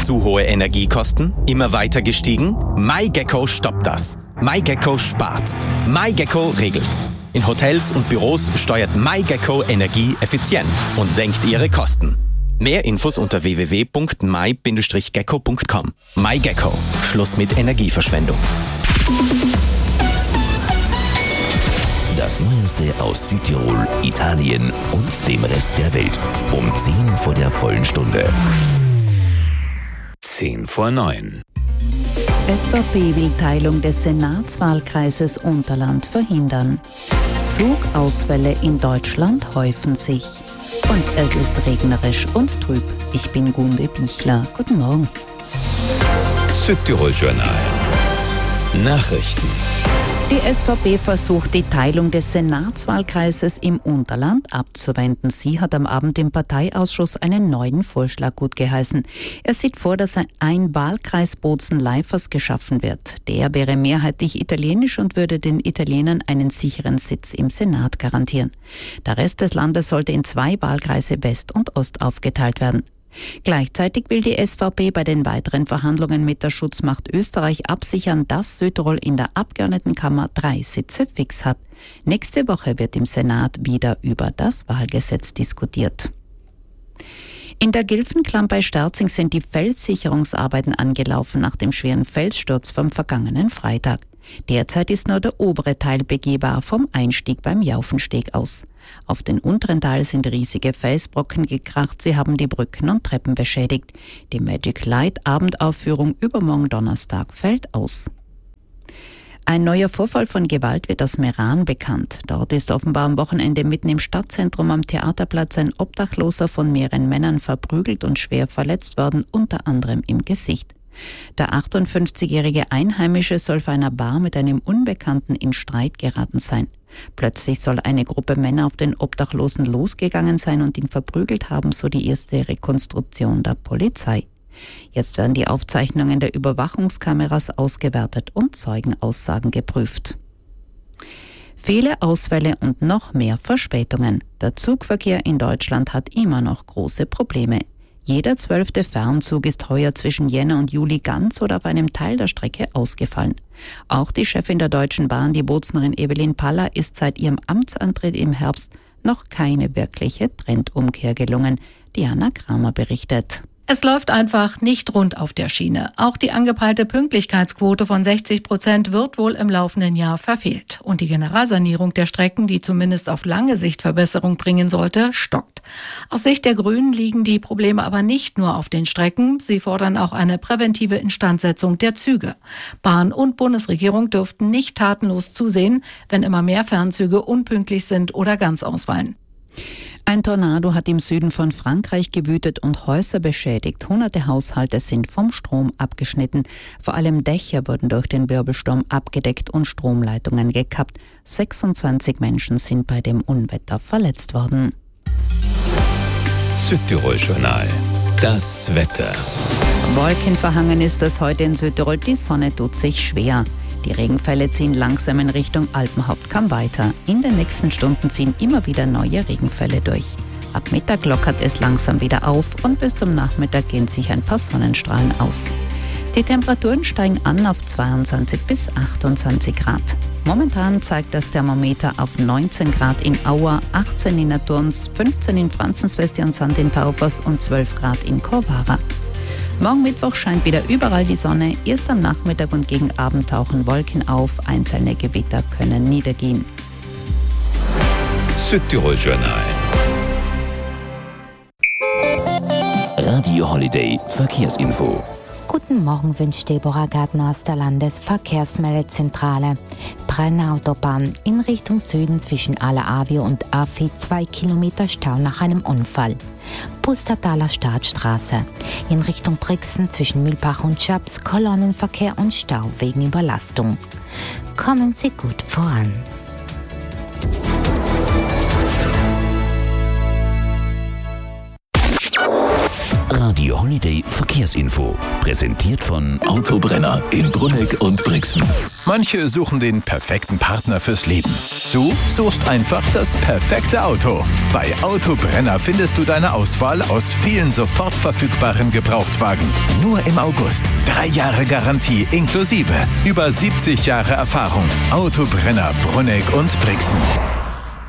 Zu hohe Energiekosten? Immer weiter gestiegen? MyGecko stoppt das. MyGecko spart. MyGecko regelt. In Hotels und Büros steuert MyGecko Energie effizient und senkt ihre Kosten. Mehr Infos unter www.my-gecko.com. MyGecko. Schluss mit Energieverschwendung. Das Neueste aus Südtirol, Italien und dem Rest der Welt. Um 10 vor der vollen Stunde. 8:50. SVP will Teilung des Senatswahlkreises Unterland verhindern. Zugausfälle in Deutschland häufen sich. Und es ist regnerisch und trüb. Ich bin Gunde Bichler. Guten Morgen. Südtirol Journal. Nachrichten. Die SVP versucht, die Teilung des Senatswahlkreises im Unterland abzuwenden. Sie hat am Abend im Parteiausschuss einen neuen Vorschlag gutgeheißen. Er sieht vor, dass ein Wahlkreis Bozen-Leifers geschaffen wird. Der wäre mehrheitlich italienisch und würde den Italienern einen sicheren Sitz im Senat garantieren. Der Rest des Landes sollte in 2 Wahlkreise West und Ost aufgeteilt werden. Gleichzeitig will die SVP bei den weiteren Verhandlungen mit der Schutzmacht Österreich absichern, dass Südtirol in der Abgeordnetenkammer 3 Sitze fix hat. Nächste Woche wird im Senat wieder über das Wahlgesetz diskutiert. In der Gilfenklamm bei Sterzing sind die Felssicherungsarbeiten angelaufen nach dem schweren Felssturz vom vergangenen Freitag. Derzeit ist nur der obere Teil begehbar vom Einstieg beim Jaufensteg aus. Auf den unteren Teil sind riesige Felsbrocken gekracht, sie haben die Brücken und Treppen beschädigt. Die Magic Light Abendaufführung übermorgen Donnerstag fällt aus. Ein neuer Vorfall von Gewalt wird aus Meran bekannt. Dort ist offenbar am Wochenende mitten im Stadtzentrum am Theaterplatz ein Obdachloser von mehreren Männern verprügelt und schwer verletzt worden, unter anderem im Gesicht. Der 58-jährige Einheimische soll vor einer Bar mit einem Unbekannten in Streit geraten sein. Plötzlich soll eine Gruppe Männer auf den Obdachlosen losgegangen sein und ihn verprügelt haben, so die erste Rekonstruktion der Polizei. Jetzt werden die Aufzeichnungen der Überwachungskameras ausgewertet und Zeugenaussagen geprüft. Viele Ausfälle und noch mehr Verspätungen. Der Zugverkehr in Deutschland hat immer noch große Probleme. Jeder 12. Fernzug ist heuer zwischen Jänner und Juli ganz oder auf einem Teil der Strecke ausgefallen. Auch die Chefin der Deutschen Bahn, die Boznerin Evelyn Paller, ist seit ihrem Amtsantritt im Herbst noch keine wirkliche Trendumkehr gelungen. Diana Kramer berichtet. Es läuft einfach nicht rund auf der Schiene. Auch die angepeilte Pünktlichkeitsquote von 60% wird wohl im laufenden Jahr verfehlt. Und die Generalsanierung der Strecken, die zumindest auf lange Sicht Verbesserung bringen sollte, stockt. Aus Sicht der Grünen liegen die Probleme aber nicht nur auf den Strecken. Sie fordern auch eine präventive Instandsetzung der Züge. Bahn und Bundesregierung dürften nicht tatenlos zusehen, wenn immer mehr Fernzüge unpünktlich sind oder ganz ausfallen. Ein Tornado hat im Süden von Frankreich gewütet und Häuser beschädigt. Hunderte Haushalte sind vom Strom abgeschnitten. Vor allem Dächer wurden durch den Wirbelsturm abgedeckt und Stromleitungen gekappt. 26 Menschen sind bei dem Unwetter verletzt worden. Südtirol Journal. Das Wetter. Wolkenverhangen ist es heute in Südtirol. Die Sonne tut sich schwer. Die Regenfälle ziehen langsam in Richtung Alpenhauptkamm weiter. In den nächsten Stunden ziehen immer wieder neue Regenfälle durch. Ab Mittag lockert es langsam wieder auf und bis zum Nachmittag gehen sich ein paar Sonnenstrahlen aus. Die Temperaturen steigen an auf 22 bis 28 Grad. Momentan zeigt das Thermometer auf 19 Grad in Auer, 18 in Naturns, 15 in Franzenswesti und St. in Taufers und 12 Grad in Corvara. Morgen Mittwoch scheint wieder überall die Sonne. Erst am Nachmittag und gegen Abend tauchen Wolken auf. Einzelne Gewitter können niedergehen. Südtirol Journal. Radio Holiday Verkehrsinfo. Guten Morgen wünscht Deborah Gärtner aus der Landesverkehrsmeldezentrale. Brennautobahn in Richtung Süden zwischen Aller-Avi und Afi 2 Kilometer Stau nach einem Unfall. Pustertaler Startstraße. In Richtung Brixen zwischen Mühlbach und Schaps Kolonnenverkehr und Stau wegen Überlastung. Kommen Sie gut voran. die Holiday Verkehrsinfo. Präsentiert von Autobrenner in Brunegg und Brixen. Manche suchen den perfekten Partner fürs Leben. Du suchst einfach das perfekte Auto. Bei Autobrenner findest du deine Auswahl aus vielen sofort verfügbaren Gebrauchtwagen. Nur im August. 3 Jahre Garantie inklusive. Über 70 Jahre Erfahrung. Autobrenner Brunegg und Brixen.